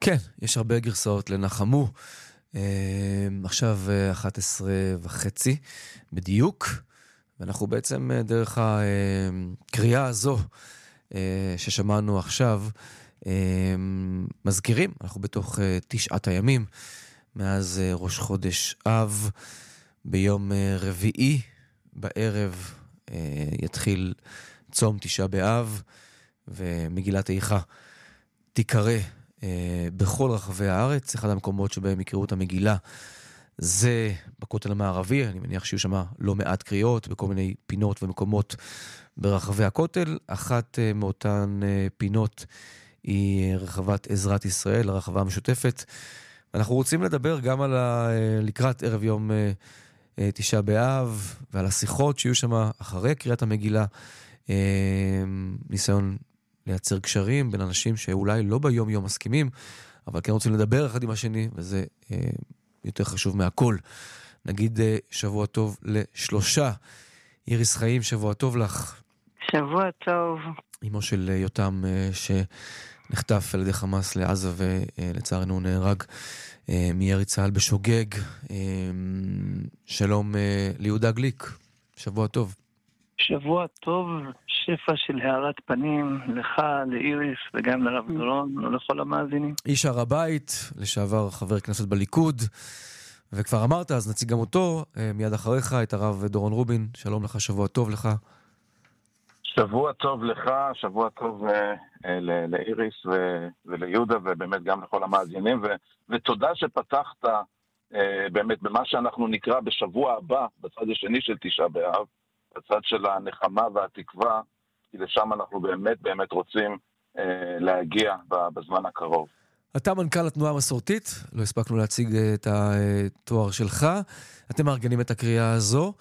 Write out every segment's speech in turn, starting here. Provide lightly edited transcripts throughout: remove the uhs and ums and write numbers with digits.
כן, יש הרבה גרסאות לנחמו. עכשיו 11:30 בדיוק, ואנחנו בעצם דרך הקריאה הזו ששמענו עכשיו, מזכירים, אנחנו בתוך 9 הימים, מאז ראש חודש אב, ביום רביעי בערב יתחיל צום 9 באב, ומגילת איכה תיקרא בכל רחבי הארץ. אחד המקומות שבהם יקראו את המגילה זה בכותל המערבי, אני מניח שיהיו שם לא מעט קריאות בכל מיני פינות ומקומות ברחבי הכותל. אחת מאותן פינות היא רחבת עזרת ישראל, הרחבה המשותפת. אנחנו רוצים לדבר גם על לקראת ערב יום 9 באב, ועל השיחות שיהיו שם אחרי קריאת המגילה, ניסיון לייצר קשרים בין אנשים שאולי לא ביום יום מסכימים, אבל כן רוצים לדבר אחד עם השני, וזה יותר חשוב מהכל. נגיד שבוע טוב לשלושה. איריס חיים, שבוע טוב לך. שבוע טוב. אמו של יותם שנחטף על ידי חמאס לעזה ולצערנו נהרג מירי צהל בשוגג. שלום ליהודה גליק, שבוע טוב. שבוע טוב, שפע של הערת פנים לך, לאיריס וגם לרב דורון ולכל המאזינים. איש הר הבית, לשעבר חבר כנסת בליכוד, וכבר אמרת, אז נציג גם אותו מיד אחריך, את הרב דורון רובין. שלום לך, שבוע טוב לך. שבוע טוב לך, שבוע טוב לאיריס וליהודה, ובאמת גם לכל המאזינים, ותודה שפתחת באמת במה שאנחנו נקרא בשבוע הבא, בצד השני של 9 באב, בצד של הנחמה והתקווה, כי לשם אנחנו באמת רוצים להגיע בזמן הקרוב. אתה מנכ"ל התנועה המסורתית, לא הספקנו להציג את התואר שלך, אתם מארגנים את הקריאה הזו.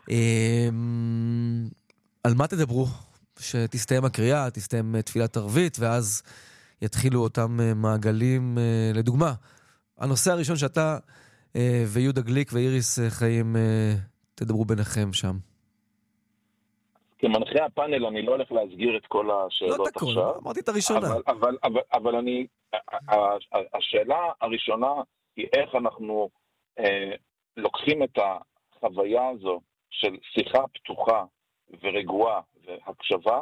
על מה תדברו? שתסתיים הקריאה, תסתיים תפילת ערבית, ואז יתחילו אותם מעגלים, לדוגמה. הנושא הראשון שאתה ויהודה גליק ואיריס חיים תדברו ביניכם שם. כמנחה הפאנל אני לא הולך להסגיר את כל השאלות לא תקול, עכשיו. אמרתי את הראשונה. אבל השאלה הראשונה היא איך אנחנו לוקחים את החוויה הזו של שיחה פתוחה ורגועה והקשבה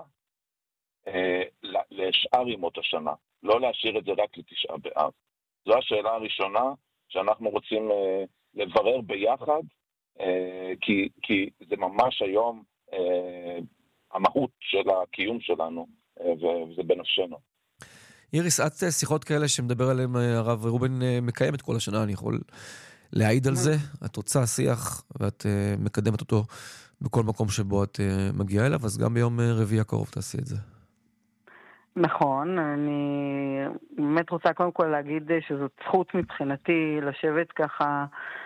לשאר ימות השנה. לא להשאיר את זה רק ל9 באב. זו השאלה הראשונה שאנחנו רוצים לברר ביחד, כי זה ממש היום המהות של הקיום שלנו, וזה בנפשנו. איריס, את שיחות כאלה שמדבר עליהם הרב רובין מקיימת כל השנה, אני יכול להעיד על זה. את רוצה שיח ואת מקדמת אותו בכל מקום שבו את מגיעה אליו, אז גם ביום רביעי הקרוב תעשי את זה. נכון, אני באמת רוצה קודם כל להגיד שזאת זכות מבחינתי לשבת ככה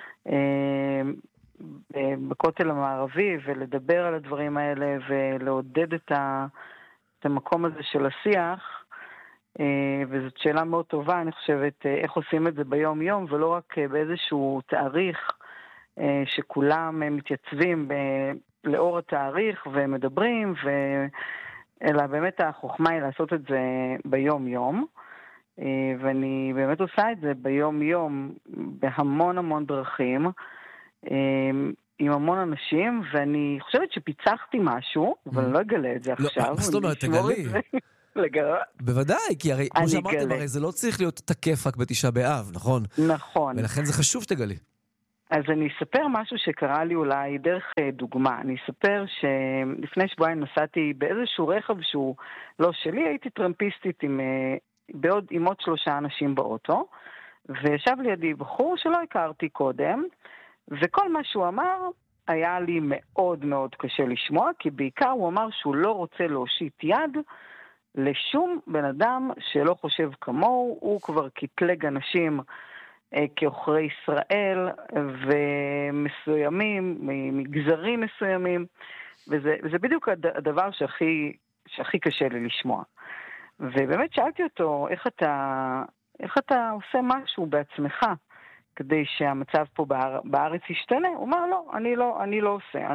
בכותל המערבי ולדבר על הדברים האלה ולעודד את המקום הזה של השיח, וזאת שאלה מאוד טובה, אני חושבת, איך עושים את זה ביום יום ולא רק באיזשהו תאריך שכולם מתייצבים לאור התאריך ומדברים, אלא באמת החוכמה היא לעשות את זה ביום יום, ואני באמת עושה את זה ביום יום בהמון דרכים, עם המון אנשים, ואני חושבת שפיצחתי משהו, אבל לא אגלה את זה עכשיו. מה זאת אומרת, תגלי? בוודאי, כי הרי, כמו שאמרתם, הרי זה לא צריך להיות תקף רק ב9 באב, נכון? נכון. ולכן זה חשוב שתגלי. אז אני אספר משהו שקרה לי אולי דרך דוגמה. אני אספר שלפני שבועיים נסעתי באיזשהו רכב שהוא לא שלי, הייתי טרמפיסטית עם עוד 3 אנשים באוטו, וישב לידי בחור שלא הכרתי קודם, וכל מה שהוא אמר היה לי מאוד קשה לשמוע, כי בעיקר הוא אמר שהוא לא רוצה להושיט יד לשום בן אדם שלא חושב כמוהו, הוא כבר קטלג אנשים כאוכרי ישראל ומסוימים, ממגזרים מסוימים, וזה בדיוק הדבר שהכי קשה לי לשמוע. ובאמת שאלתי אותו, איך אתה עושה משהו בעצמך כדי שהמצב פה בארץ ישתנה? הוא אמר, לא, אני לא עושה,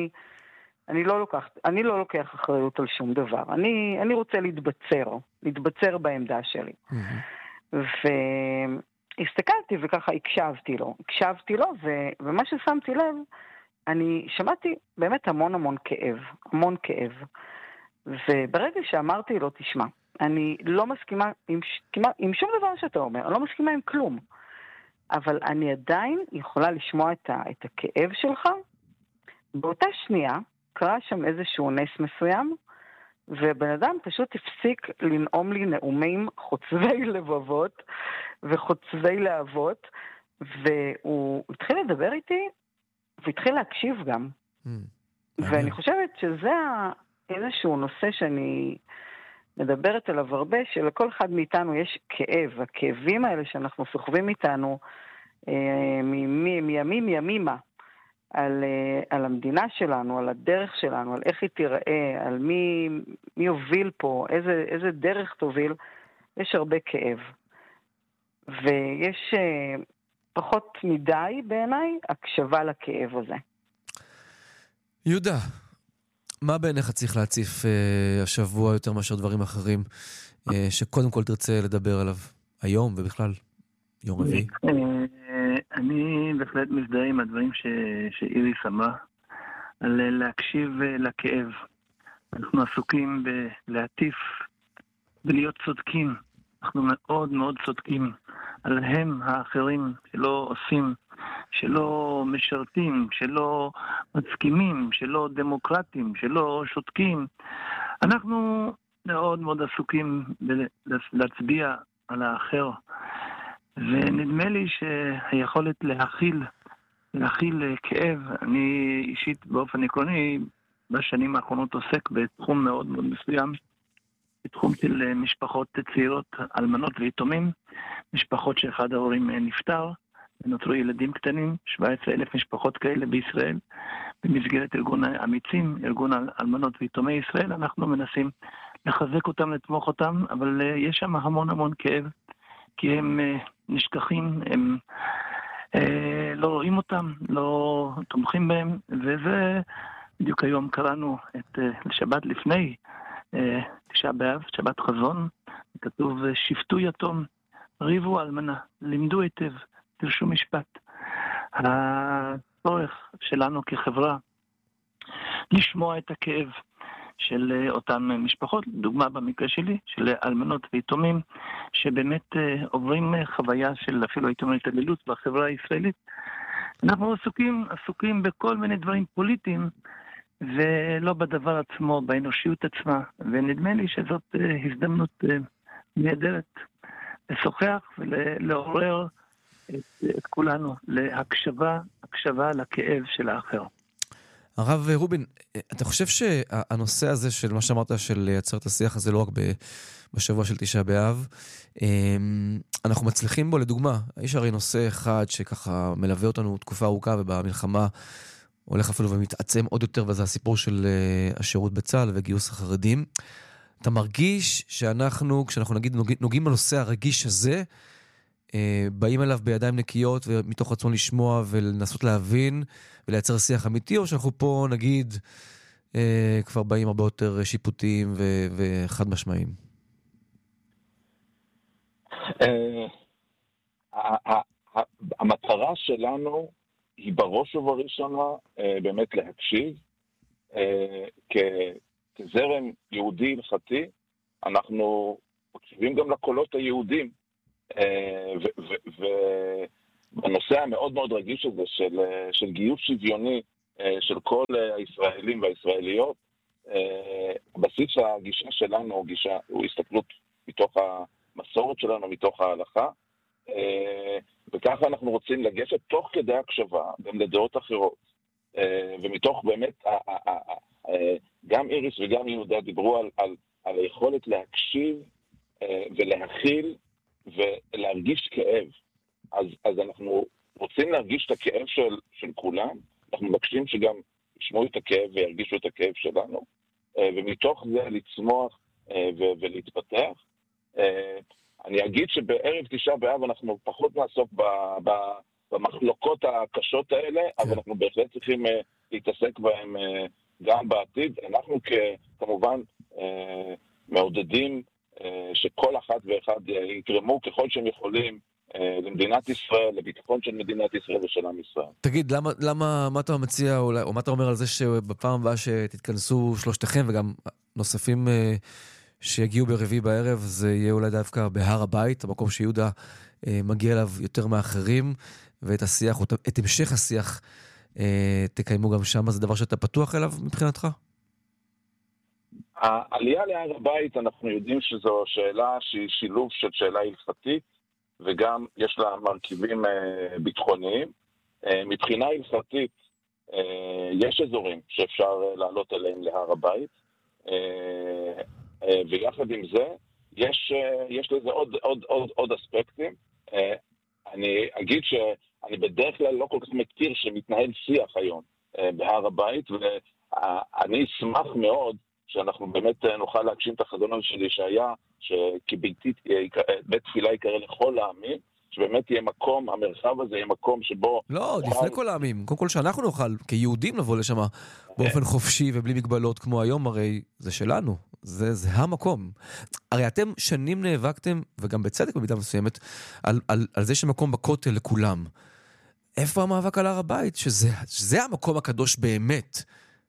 אני לא לוקח אחריות על שום דבר, אני רוצה להתבצר בעמדה שלי. והסתכלתי וככה הקשבתי לו, ומה ששמתי לב, אני שמעתי באמת המון כאב. וברגע שאמרתי לו, תשמע, אני לא מסכימה עם שום דבר שאתה אומר, אני לא מסכימה עם כלום, אבל אני עדיין יכולה לשמוע את הכאב שלך. באותה שנייה קרה שם איזשהו נס מסוים, ובן אדם פשוט הפסיק לנאום לי נאומים חוצבי לבבות וחוצבי להבות, והוא התחיל לדבר איתי, והתחיל להקשיב גם. ואני חושבת שזה איזשהו נושא שאני מדברת עליו הרבה, שלכל אחד מאיתנו יש כאב. הכאבים האלה שאנחנו סוחבים איתנו מימים ימימה, על המדינה שלנו, על הדרך שלנו, על איך היא תיראה, על מי יוביל פה, איזה דרך תוביל, יש הרבה כאב. ויש פחות מדי בעיניי הקשבה לכאב הזה. יהודה, מה בעיניך צריך להציף השבוע יותר מאשר דברים אחרים, שקודם כל תרצה לדבר עליו היום ובכלל יום רביעי? אני בהחלט מזדהה עם הדברים שאיריס אמרה, על להקשיב לכאב. אנחנו עסוקים בלהטיף ולהיות צודקים. אנחנו מאוד מאוד צודקים עליהם האחרים שלא עושים, שלא משרתים, שלא מסכימים, שלא דמוקרטים, שלא שותקים. אנחנו מאוד מאוד עסוקים להצביע על האחר. ונדמה לי שהיכולת להכיל כאב, אני אישית באופן עקרוני בשנים האחרונות עוסק בתחום מאוד מאוד מסוים, בתחום של משפחות צעירות, אלמנות ויתומים, משפחות שאחד ההורים נפטר, ונותרו ילדים קטנים, 17,000 משפחות כאלה בישראל. במסגרת ארגון אמיצים, ארגון אלמנות ויתומי ישראל, אנחנו מנסים לחזק אותם, לתמוך אותם, אבל יש שם המון כאב, כי הם נשכחים, הם לא רואים אותם, לא תומכים בהם, וזה בדיוק היום קראנו את שבת לפני תשעה באב, שבת חזון, כתוב שפטו יתום, ריבו אלמנה, לימדו היטב, תרשו משפט. הצורך שלנו כחברה לשמוע את הכאב של אותן משפחות, דוגמה במקרה שלי, של אלמנות ויתומים, שבאמת עוברים חוויה של אפילו הייתי אומר התעללות בחברה הישראלית. אנחנו עסוקים בכל מיני דברים פוליטיים, ולא בדבר עצמו, באנושיות עצמה, ונדמה לי שזאת הזדמנות נהדרת לשוחח ולעורר את כולנו להקשבה לכאב של האחר. הרב רובין, אתה חושב שהנושא הזה של מה שאמרת, של לייצר את השיח הזה לא רק בשבוע של תשעה באב, אנחנו מצליחים בו, לדוגמה, יש הרי נושא אחד שככה מלווה אותנו תקופה ארוכה, ובמלחמה הולך אפילו ומתעצם עוד יותר, וזה הסיפור של השירות בצה"ל וגיוס החרדים. אתה מרגיש שאנחנו, כשאנחנו נגיד נוגעים בנושא הרגיש הזה, באים אליו בידיים נקיות ומתוך רצון לשמוע ולנסות להבין ולייצר שיח אמיתי, או שאנחנו פה נגיד כבר באים הרבה יותר שיפוטיים וחד משמעיים? המטרה שלנו היא בראש ובראשונה באמת להקשיב. כזרם יהודי הלכתי, אנחנו מקשיבים גם לקולות היהודים, ובנושא המאוד מאוד רגיש הזה של גיוס שוויוני של כל הישראלים והישראליות, בסיס הגישה שלנו הוא הסתכלות מתוך המסורת שלנו, מתוך ההלכה, וככה אנחנו רוצים לגשת תוך כדי הקשבה גם לדעות אחרות, ומתוך באמת גם איריס וגם יהודה דיברו על היכולת להקשיב ולהכיל ולהרגיש כאב. אז אנחנו רוצים להרגיש את הכאב של כולם, אנחנו מבקשים שגם ישמעו את הכאב וירגישו את הכאב שלנו, ומתוך זה לצמוח ולהתפתח. אני אגיד שבערב תשעה באב אנחנו פחות נעסוק במחלוקות הקשות האלה, אבל אנחנו בהחלט צריכים להתעסק בהם גם בעתיד. אנחנו כמובן מעודדים שכל אחת ואחד יקרמו ככל שהם יכולים למדינת ישראל, לביטחון של מדינת ישראל ושל עם ישראל. תגיד, מה אתה מציע, או מה אתה אומר על זה שבפעם הבאה שתתכנסו שלושתכם וגם נוספים שיגיעו ברביעי בערב, זה יהיה אולי דווקא בהר הבית, המקום שיהודה מגיע אליו יותר מאחרים, ואת השיח, את המשך השיח תקיימו גם שם, זה דבר שאתה פתוח אליו מבחינתך? העלייה להר הבית, אנחנו יודעים שזו שאלה שהיא שילוב של שאלה הלכתית, וגם יש לה מרכיבים ביטחוניים. מבחינה הלכתית, יש אזורים שאפשר לעלות אליהם להר הבית, ויחד עם זה, יש לזה עוד אספקטים. אני אגיד שאני בדרך כלל לא כל כך מכיר שמתנהל שיח היום בהר הבית, ואני אשמח מאוד שאנחנו באמת נוכל להגשים את החזון הזה של ישעיה, בית תפילה יקרא לכל העמים, שבאמת יהיה מקום, המרחב הזה יהיה מקום שבו... לא, לפני כל העמים. קודם כל שאנחנו נוכל כיהודים לבוא לשם באופן חופשי ובלי מגבלות כמו היום, הרי זה שלנו. זה המקום. הרי אתם שנים נאבקתם, וגם בצדק במידה מסוימת, על זה שמקום בכותל לכולם. איפה המאבק על הר הבית? שזה המקום הקדוש באמת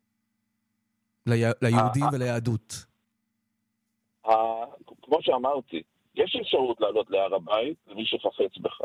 ליהודים וליהדות. כמו שאמרתי, יש אפשרות לעלות להר הבית למי שחפץ בך.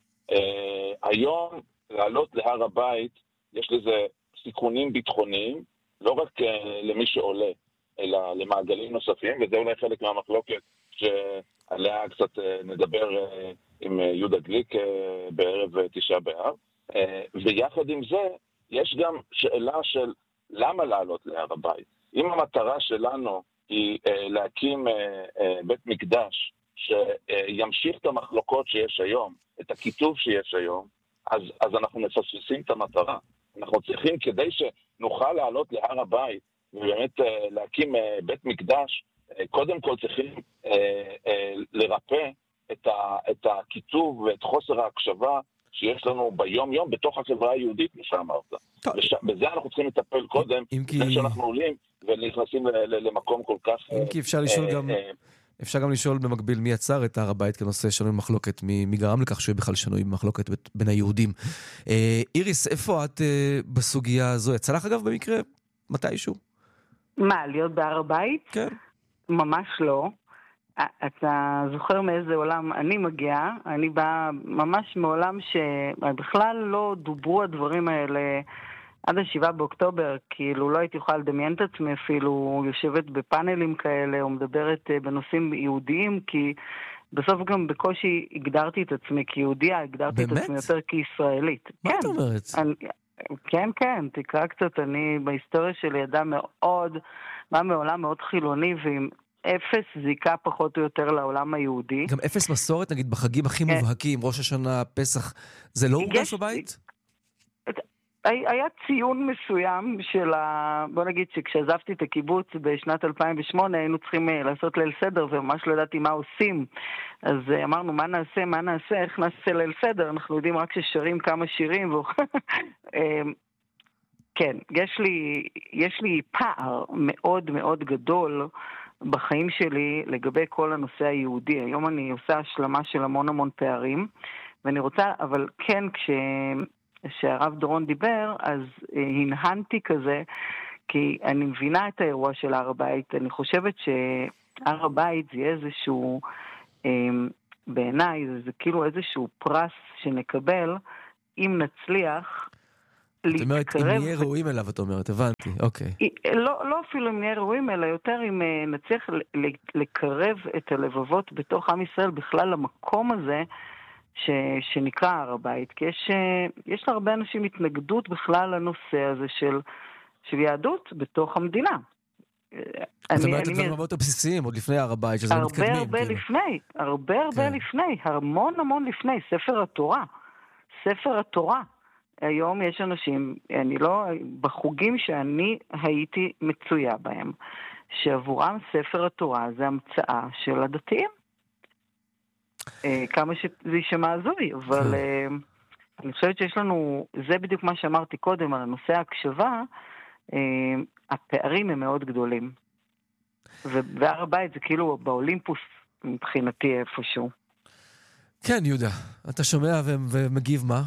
היום לעלות להר הבית יש לזה סיכונים ביטחוניים, לא רק למי שעולה, אלא למעגלים נוספים, וזה אולי חלק מהמחלוקת שעליה קצת נדבר עם יהודה גליק בערב תשעה באב. ויחד עם זה, יש גם שאלה של למה לעלות להר הבית. אם המטרה שלנו היא להקים בית מקדש שימשיך את המחלוקות שיש היום, את הכיתוב שיש היום, אז אנחנו מפספסים את המטרה. אנחנו צריכים, כדי שנוכל לעלות להר הבית ובאמת להקים בית מקדש, קודם כל צריכים לרפא את הכיתוב ואת חוסר ההקשבה שיש לנו ביום-יום בתוך החברה היהודית, כמו שאמרת. בזה אנחנו צריכים לטפל קודם, לפני שאנחנו עולים ונכנסים למקום כל כך... אם כי אפשר גם לשאול במקביל מי יצר את הר הבית כנושא שנוי במחלוקת, מי גרם לכך שהוא בכלל שנוי במחלוקת בין היהודים. איריס, איפה את בסוגיה הזו? יצא לך אגב במקרה מתישהו? מה, להיות בהר הבית? כן. ממש לא. אתה זוכר מאיזה עולם אני מגיעה? אני באה ממש מעולם שבכלל לא דוברו הדברים האלה עד 7 באוקטובר, כאילו לא הייתי יכולה לדמיין את עצמי אפילו יושבת בפאנלים כאלה או מדברת בנושאים יהודיים, כי בסוף גם בקושי הגדרתי את עצמי כיהודיה, הגדרתי את עצמי יותר כישראלית. מה את אומרת? כן, תקרא קצת, אני בהיסטוריה שלי ידע מאוד, מה מעולם מאוד חילוני ועם אפס זיקה פחות או יותר לעולם היהודי. גם אפס מסורת, נגיד, בחגים הכי מובהקים, ראש השנה, פסח, זה לא הורגש בבית? היה ציון מסוים של בוא נגיד שכשעזבתי את הקיבוץ בשנת 2008, היינו צריכים לעשות ליל סדר, וממש לא ידעתי מה עושים. אז אמרנו, מה נעשה, איך נעשה ליל סדר? אנחנו יודעים רק ששרים כמה שירים. כן, יש לי פער מאוד מאוד גדול בחיים שלי לגבי כל הנושא היהודי. היום אני עושה השלמה של המון פערים, ואני רוצה, אבל כן, כשהרב דורון דיבר, אז הנהנתי כזה, כי אני מבינה את האירוע של הר הבית. אני חושבת שהר הבית זה איזשהו, בעיניי, זה כאילו איזשהו פרס שנקבל, אם נצליח זאת אומרת, אם נהיה ראויים אליו, את אומרת, הבנתי, אוקיי. לא אפילו אם נהיה ראויים, אלא יותר אם נצליח לקרב את הלבבות בתוך עם ישראל בכלל למקום הזה שנקרא הר הבית. כי יש להרבה אנשים התנגדות בכלל לנושא הזה של יהדות בתוך המדינה. זאת אומרת, הדברים הרבה יותר בסיסיים, עוד לפני הר הבית, שזה מתקדמים. הרבה לפני, המון לפני, ספר התורה. היום יש אנשים, בחוגים שאני הייתי מצויה בהם, שעבורם ספר התורה זה המצאה של הדתיים. כמה שזה יישמע הזוי, אבל אני חושבת שיש לנו, זה בדיוק מה שאמרתי קודם על הנושא ההקשבה, הפערים הם מאוד גדולים. והר הבית זה כאילו באולימפוס מבחינתי איפשהו. כן, יהודה, אתה שומע ומגיב מה?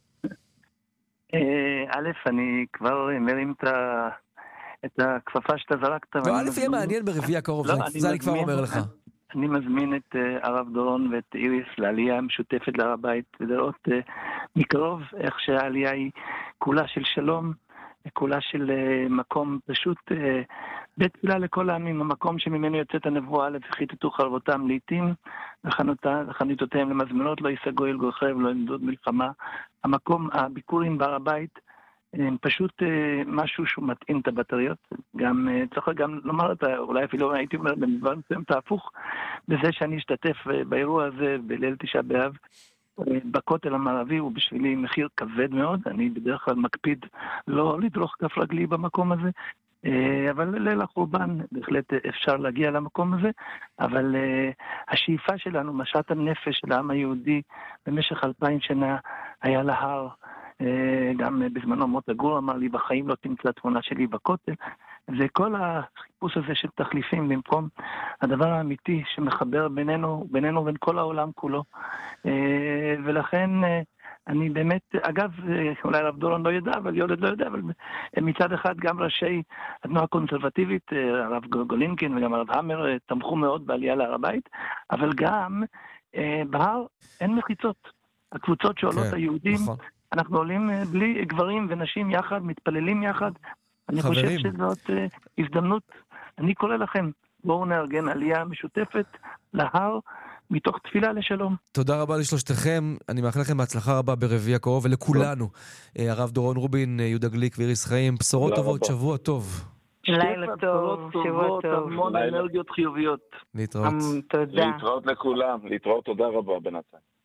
א', אני כבר מרים את הכפפה שאתה זרקת. לא, א', יהיה מעניין ברביעי הקרוב, זה אני כבר אומר לך. אני מזמין את הרב דורון ואת איריס לעלייה המשותפת להר הבית, ולראות מקרוב איך שהעלייה היא כולה של שלום, כולה של מקום פשוט בית תפילה לכל העמים, המקום שממנו יוצאת הנבואה, וכיתתו חרבותם לעתים, וחניתותיהם למזמנות, לא ייסגו אל גויכם, לא ינדוד מלחמה. המקום, הביקורים בהר הבית, הם פשוט משהו שהוא מתאים את הבטריות. גם צריך גם לומר אותה, אולי אפילו הייתי אומר במדבר מסוים תהפוך, בזה שאני אשתתף באירוע הזה בליל תשעה באב, בכותל המערבי הוא בשבילי מחיר כבד מאוד. אני בדרך כלל מקפיד לא לדרוך כף רגלי במקום הזה, אבל ליל החורבן בהחלט אפשר להגיע למקום הזה, אבל השאיפה שלנו, משאת הנפש של העם היהודי במשך 2000 שנה היה להר. גם בזמנו מוטה גור אמר לי, בחיים לא תמצא תמונה שלי בכותל. וכל החיפוש הזה של תחליפים במקום הדבר האמיתי שמחבר בינינו ובין כל העולם כולו. ולכן אני באמת, אגב, אולי הרב דורון לא ידע, אבל יולד לא יודע, אבל מצד אחד גם ראשי התנועה הקונסרבטיבית, הרב גולינקין וגם הרב המר, תמכו מאוד בעלייה להר הבית, אבל גם בהר אין מחיצות. הקבוצות שעולות היהודים, אנחנו עולים בלי גברים ונשים יחד, מתפללים יחד. אני חושב שזאת הזדמנות. אני קורא לכם, בואו נארגן עלייה משותפת להר, מתוך תפילה לשלום. תודה רבה לשלושתכם, אני מאחל לכם בהצלחה רבה ברביעי הקרוב, ולכולנו, הרב דורון רובין, יהודה גליק ואיריס חיים, בשורות טובות, שבוע טוב. לילה טוב, שבוע טוב. המון אנרגיות חיוביות. להתראות. תודה. להתראות לכולם, להתראות, תודה רבה בינתיים.